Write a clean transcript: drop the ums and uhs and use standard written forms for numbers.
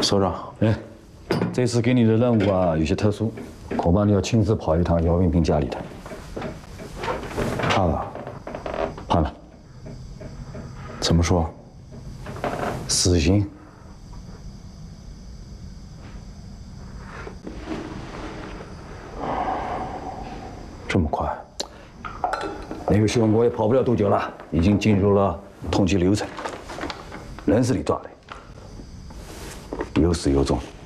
首长， 哎，这次给你的任务啊有些特殊，恐怕你要亲自跑一趟姚云平家里头。判了，判了。 怎么说？ 死刑。 这么快？ 那个修我也跑不了多久了，已经进入了通缉流程，人是你抓的，有始有终。